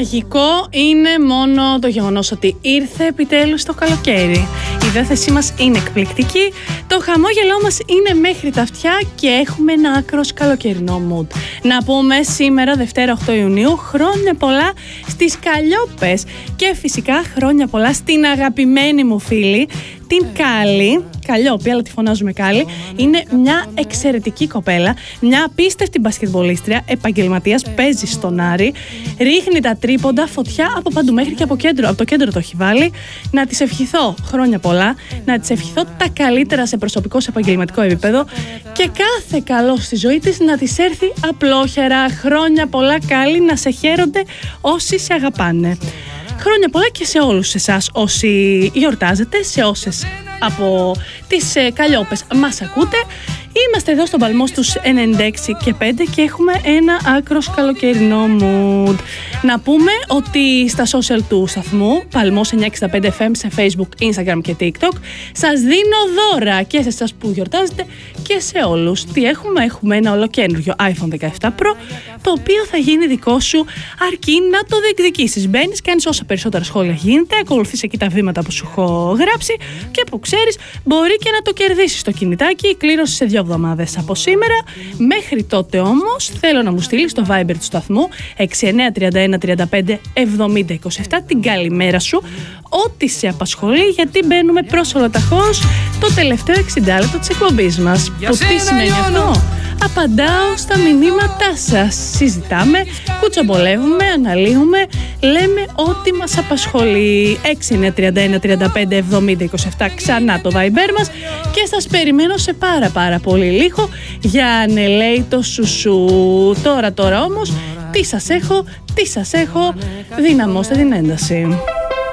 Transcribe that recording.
μαγικό είναι μόνο το γεγονός ότι ήρθε επιτέλους το καλοκαίρι. Η διάθεσή μας είναι εκπληκτική, το χαμόγελό μας είναι μέχρι τα αυτιά και έχουμε ένα άκρος καλοκαιρινό mood. Να πούμε σήμερα Δευτέρα 8 Ιουνίου χρόνια πολλά στις Καλλιόπες και φυσικά χρόνια πολλά στην αγαπημένη μου φίλη την Κάλλη, Καλλιόπη, αλλά τη φωνάζουμε Κάλλη. Είναι μια εξαιρετική κοπέλα, μια απίστευτη μπασκετμπολίστρια, επαγγελματίας, παίζει στον Άρη, ρίχνει τα τρίποντα, φωτιά από παντού μέχρι και από το κέντρο το έχει βάλει. Να της ευχηθώ χρόνια πολλά, να της ευχηθώ τα καλύτερα σε προσωπικό, σε επαγγελματικό επίπεδο και κάθε καλό στη ζωή της να της έρθει απλόχερα. Χρόνια πολλά Κάλλη, να σε χαίρονται όσοι σε αγαπάνε. Χρόνια πολλά και σε όλους εσάς όσοι γιορτάζετε, σε όσες από τις Καλλιόπες μας ακούτε. Είμαστε εδώ στον Παλμό στους 96 και 5 και έχουμε ένα άκρος καλοκαιρινό mood. Να πούμε ότι στα social του σταθμού, Παλμός 965 FM σε Facebook, Instagram και TikTok, σας δίνω δώρα και σε εσάς που γιορτάζετε και σε όλους. Τι έχουμε? Έχουμε ένα ολοκένουργιο iPhone 17 Pro, το οποίο θα γίνει δικό σου αρκεί να το διεκδικήσεις. Μπαίνεις, κάνεις όσα περισσότερα σχόλια γίνεται, ακολουθείς εκεί τα βήματα που σου έχω γράψει και που ξέρεις μπορεί και να το κερδίσεις το κινητάκι. Η κλήρωση σε 2 εβδομάδες από σήμερα. Μέχρι τότε όμως θέλω να μου στείλεις στο Viber του σταθμού 6931357027 την καλημέρα σου, ό,τι σε απασχολεί, γιατί μπαίνουμε προς ολοταχώς το τελευταίο 60 λεπτό της εκπομπής μας. Που τι σημαίνει αυτό? Απαντάω στα μηνύματά σας. Συζητάμε, κουτσομπολεύουμε, αναλύουμε, λέμε ό,τι μας απασχολεί. 6931357027 ξανά το Viber μας και σας περιμένω σε πάρα πολύ λίγο για ναι λέει το σουσού. Τώρα όμως τι σας έχω, δυναμώστε την ένταση.